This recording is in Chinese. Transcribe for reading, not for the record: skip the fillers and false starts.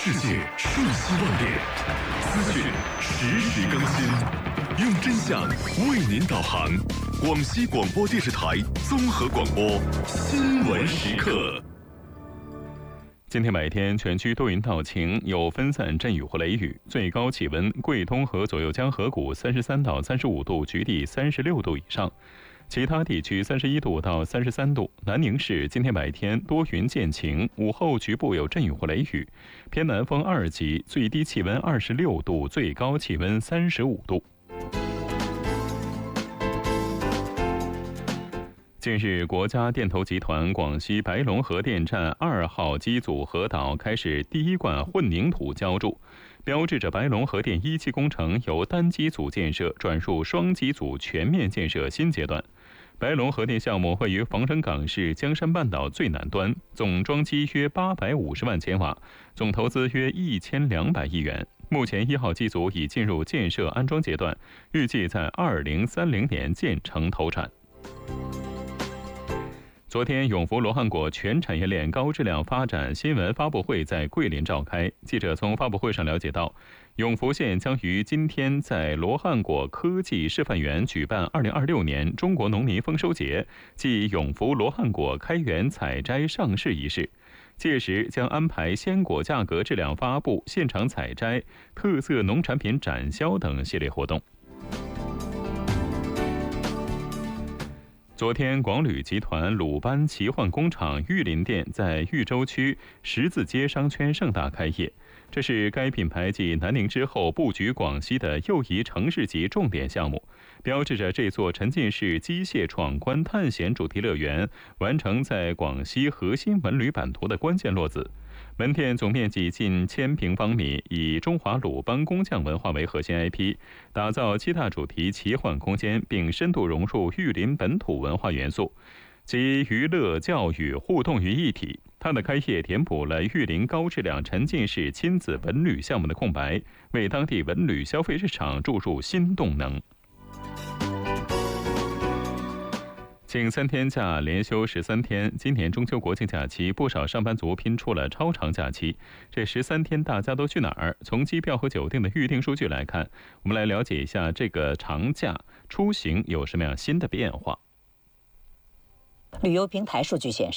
世界瞬息万变，资讯实时更新，用真相为您导航。广西广播电视台综合广播新闻时刻。今天白天全区多云到晴，有分散阵雨或雷雨，最高气温贵东和左右江河谷33到35度，局地36度以上。其他地区31度到33度。南宁市今天白天多云见晴，午后局部有阵雨或雷雨，偏南风2级，最低气温26度，最高气温35度。近日，国家电投集团广西白龙核电站2号机组核岛开始第一罐混凝土浇筑，标志着白龙核电1期工程由单机组建设转入双机组全面建设新阶段。白龙核电项目位于防城港市江山半岛最南端，总装机约850万千瓦，总投资约1200亿元。目前1号机组已进入建设安装阶段，预计在2030年建成投产。昨天，永福罗汉果全产业链高质量发展新闻发布会在桂林召开。记者从发布会上了解到，永福县将于今天在罗汉果科技示范园举办2026年中国农民丰收节暨永福罗汉果开园采摘上市仪式。届时将安排鲜果价格质量发布、现场采摘、特色农产品展销等系列活动。昨天，广旅集团鲁班奇幻工厂玉林店在豫州区十字街商圈盛大开业，这是该品牌继南宁之后布局广西的又一城市级重点项目，标志着这座沉浸式机械闯关探险主题乐园完成在广西核心文旅版图的关键落子。门店总面积近1000平方米，以中华鲁班工匠文化为核心 IP， 打造7大主题奇幻空间，并深度融入玉林本土文化元素，集娱乐、教育、互动于一体。它的开业填补了玉林高质量沉浸式亲子文旅项目的空白，为当地文旅消费市场注入新动能。请3天假连休13天，今年中秋国庆假期，不少上班族拼出了超长假期。这13天大家都去哪儿？从机票和酒店的预订数据来看，我们来了解一下这个长假出行有什么样新的变化。 旅游平台数据显示